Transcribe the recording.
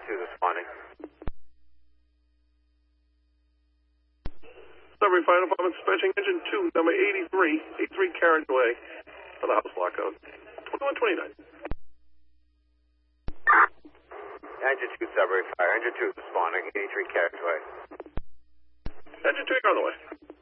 2 responding. Sudbury Fire Department dispatching engine 2, number 83 carriageway for the house block code. 2129. Engine 2, Sudbury Fire. Engine 2 responding, 83 carriageway. Engine 2, you're on the way.